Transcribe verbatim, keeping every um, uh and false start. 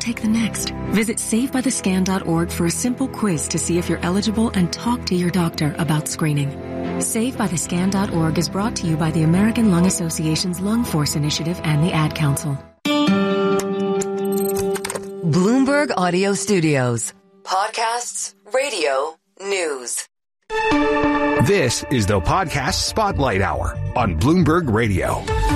take the next. Visit save by the scan dot org for a simple quiz to see if you're eligible and talk to your doctor about screening. save by the scan dot org is brought to you by the American Lung Association's Lung Force Initiative and the Ad Council. Bloomberg Audio Studios. Podcasts, radio, news. This is the Podcast Spotlight Hour on Bloomberg Radio.